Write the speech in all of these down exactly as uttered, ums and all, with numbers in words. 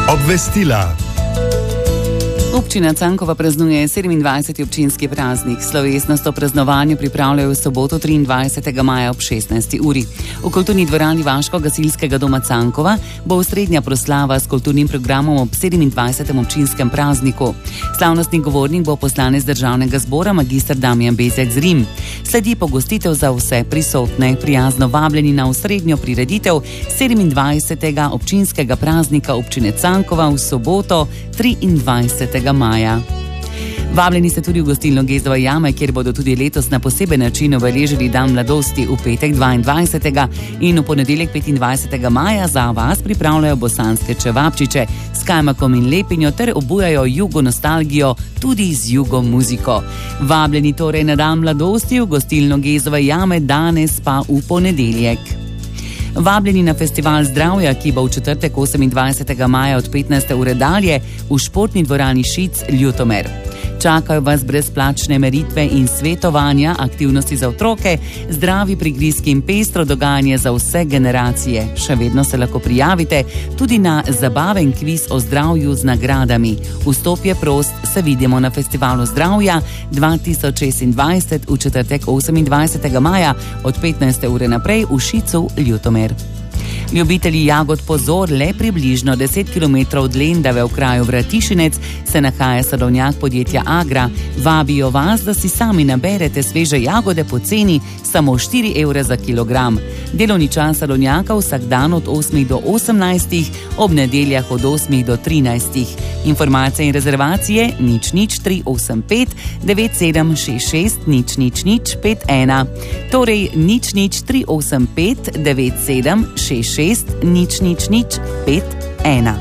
Obvestila. Občina Cankova praznuje sedemindvajseti občinski praznik. Slovesnost o praznovanju pripravljajo v soboto triindvajsetega maja ob šestnajsti uri. V kulturni dvorani Vaško-gasilskega doma Cankova bo osrednja proslava s kulturnim programom ob sedemindvajsetem občinskem prazniku. Slavnostni govornik bo poslanec Državnega zbora magister Damjan Bezjak Zrim. Sledi pogostitev za vse prisotne, prijazno vabljeni na osrednjo prireditev sedemindvajsetega občinskega praznika občine Cankova v soboto triindvajsetega maja. Vabljeni ste tudi v gostilno Gezdova jama, kjer bodo tudi letos na poseben način obeležili dan mladosti. V petek dvaindvajsetega in v ponedeljek petindvajsetega maja za vas pripravljajo bosanske čevapčiče s kajmakom in lepinjo ter obujajo jugo nostalgijo tudi z jugo muziko. Vabljeni torej na dan mladosti v gostilno Gezdova jame, danes pa v ponedeljek. Vabljeni na festival zdravja, ki bo v četrtek osemindvajsetega maja od petnajste ure dalje v športni dvorani Šic Ljutomer. Čakajo vas brezplačne meritve in svetovanja, aktivnosti za otroke, zdravi prigrizki in pestro dogajanje za vse generacije. Še vedno se lahko prijavite tudi na zabaven kviz o zdravju z nagradami. Vstop je prost, se vidimo na festivalu zdravja dva tisoč šestindvajset v četrtek osemindvajsetega maja od petnajste ure naprej v Šicu Ljutomer. Ljubitelji jagod pozor, le približno deset kilometrov od Lendave v kraju Vratišinec se nahaja sadovnjak podjetja Agra. Vabijo vas, da si sami naberete sveže jagode po ceni samo štiri evre za kilogram. Delovni čas sadovnjaka vsak dan od osmih do osemnajstih, ob nedeljah od osmih do trinajstih. Informacije in rezervacije nič nič tri osem pet devet sedem šest šest nič nič nič pet ena. Torej nič nič tri osem pet devet sedem šest šest nič nič nič pet ena.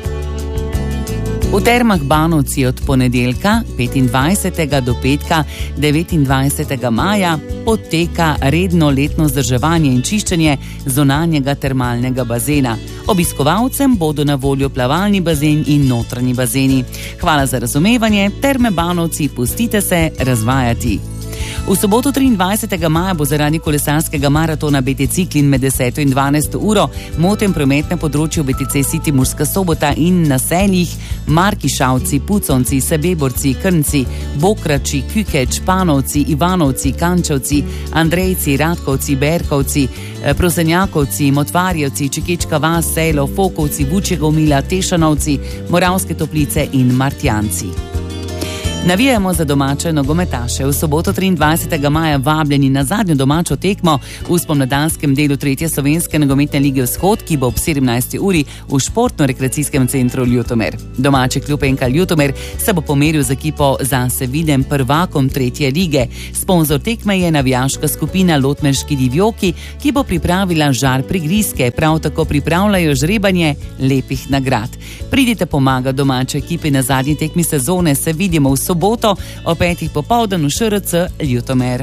V Termah Banovci od ponedeljka petindvajsetega do petka devetindvajsetega maja poteka redno letno vzdrževanje in čiščenje zunanjega termalnega bazena. Obiskovalcem bodo na voljo plavalni bazen in notranji bazeni. Hvala za razumevanje, Terme Banovci, pustite se razvajati. V soboto triindvajsetega maja bo zaradi kolesarskega maratona B T Ciklin med deseto in dvanajsto uro moten promet na področju B T C City Murska Sobota in naseljih Markišavci, Puconci, Sebeborci, Krnci, Bokrači, Kükeč, Panovci, Ivanovci, Kančevci, Andrejci, Radkovci, Berkovci, Prosenjakovci, Motvarjevci, Čekečka vas, Selo, Fokovci, Vučjega Mila, Tešanovci, Moravske Toplice in Martjanci. Navijamo za domače nogometaše. V soboto triindvajsetega maja vabljeni na zadnjo domačo tekmo v spomladanskem delu tretje slovenske nogometne lige Vzhod, ki bo ob sedemnajsti uri v športno-rekreacijskem centru Ljutomer. Domači klub N K Ljutomer se bo pomeril z ekipo zase viden prvakom tretje lige. Sponzor tekme je navijaška skupina Lotmerški divjoki, ki bo pripravila žar prigrizke, prav tako pripravljajo žrebanje lepih nagrad. Pridite pomaga domače ekipi na zadnji tekmi sezone, se vidimo v soboto o petih popoldan v Š R C Ljutomer.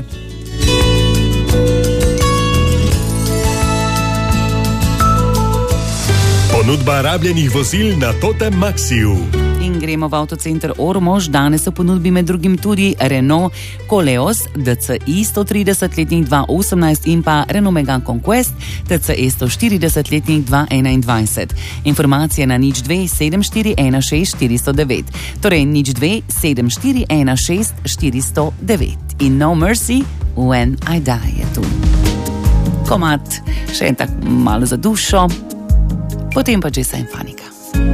Ponudba rabljenih vozil na Totem Maxiju. In gremo v avtocenter Ormož. Danes so ponudbi med drugim tudi Renault Koleos D C I sto trideset letnik dva osemnajst in pa Renault Megane Conquest T C E sto štirideset letnik dva enaindvajset. Informacije na nič dve sedem štiri ena šest štiri sto devet. Torej nič dve sedem štiri ena šest štiri sto devet. In No Mercy When I Die je tu. Komad še en tak malo za dušo, potem pa Jessa in Fanika.